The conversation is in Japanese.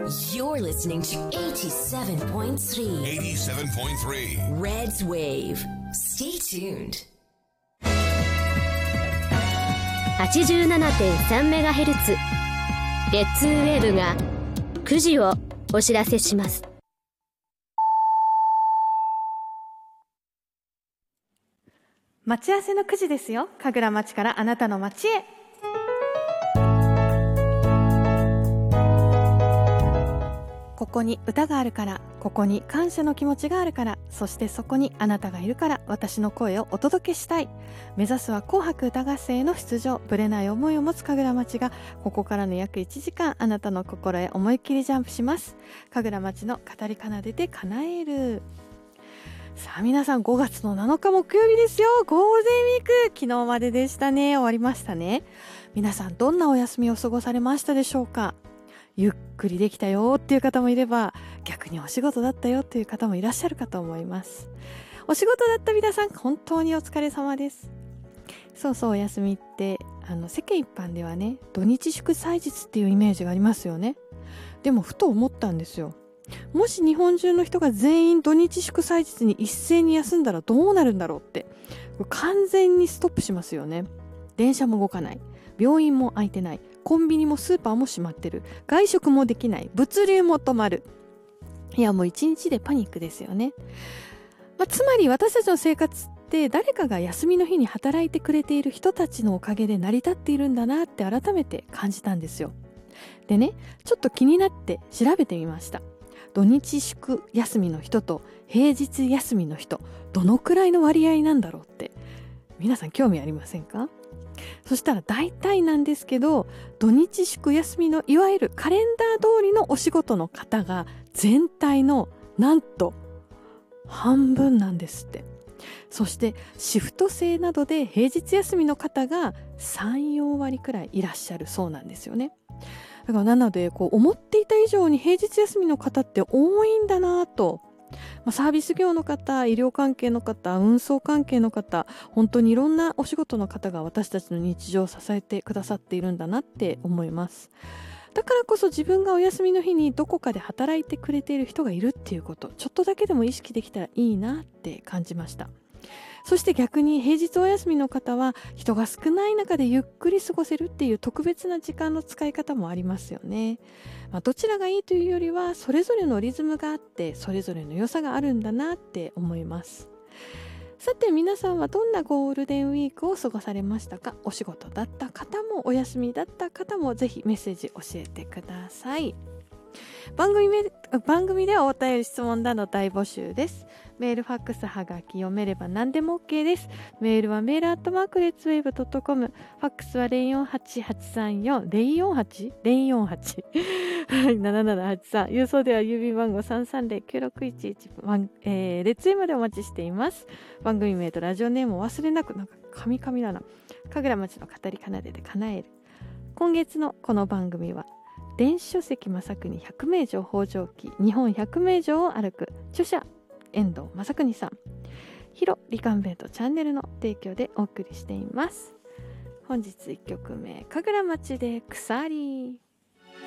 You're listening to 87.3 87.3 Red's Wave. Stay tuned. 87.3MHz レッツウェーブが9時をお知らせします。 待ち合わせの9時ですよ。神楽町からあなたの街へ。ここに歌があるから、ここに感謝の気持ちがあるから、そしてそこにあなたがいるから、私の声をお届けしたい。目指すは紅白歌合戦への出場。ぶれない思いを持つ神楽町が、ここからの約1時間あなたの心へ思いっきりジャンプします。神楽町の語り奏でて叶える。さあ皆さん、5月の7日木曜日ですよ。ゴールデンウィーク、昨日まででしたね。終わりましたね。皆さん、どんなお休みを過ごされましたでしょうか。ゆっくりできたよっていう方もいれば、逆にお仕事だったよっていう方もいらっしゃるかと思います。お仕事だった皆さん、本当にお疲れ様です。そうそう、お休みって世間一般ではね、土日祝祭日っていうイメージがありますよね。でもふと思ったんですよ。もし日本中の人が全員土日祝祭日に一斉に休んだらどうなるんだろうって。これ完全にストップしますよね。電車も動かない、病院も開いてない、コンビニもスーパーも閉まってる、外食もできない、物流も止まる。いや、もう一日でパニックですよね。つまり私たちの生活って誰かが休みの日に働いてくれている人たちのおかげで成り立っているんだなって改めて感じたんですよ。でね、ちょっと気になって調べてみました。土日祝休みの人と平日休みの人、どのくらいの割合なんだろうって、皆さん興味ありませんか？そしたら大体なんですけど、土日祝休みのいわゆるカレンダー通りのお仕事の方が全体のなんと半分なんですって。そしてシフト制などで平日休みの方が 3,4 割くらいいらっしゃるそうなんですよね。だからなので思っていた以上に平日休みの方って多いんだなと。サービス業の方、医療関係の方、運送関係の方、本当にいろんなお仕事の方が私たちの日常を支えてくださっているんだなって思います。だからこそ自分がお休みの日にどこかで働いてくれている人がいるっていうこと、ちょっとだけでも意識できたらいいなって感じました。そして逆に平日お休みの方は人が少ない中でゆっくり過ごせるっていう特別な時間の使い方もありますよね。どちらがいいというよりはそれぞれのリズムがあってそれぞれの良さがあるんだなって思います。さて皆さんはどんなゴールデンウィークを過ごされましたか？お仕事だった方もお休みだった方もぜひメッセージ教えてください。番組ではお便り質問など大募集です。メール、ファックス、はがき読めれば何でも OK です。メールはメール@redwave.com、ファックスは 048-834-048 7783、郵送では郵便番号 330-9611、レッツウェイまでお待ちしています。番組名とラジオネームを忘れなく、なんかカミカミだな。神楽町の語り奏でて叶える。今月のこの番組は電子書籍正国100名城北条記日本100名城を歩く著者遠藤正国さん、ヒロリカンベントチャンネルの提供でお送りしています。本日1曲目、神楽町で鎖。